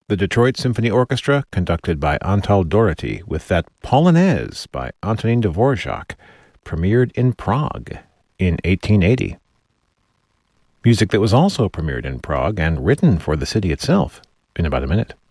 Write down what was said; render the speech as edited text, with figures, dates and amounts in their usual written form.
The Detroit Symphony Orchestra, conducted by Antal Doherty, with that Polonaise by Antonin Dvorak, premiered in Prague in 1880. Music that was also premiered in Prague and written for the city itself in about a minute.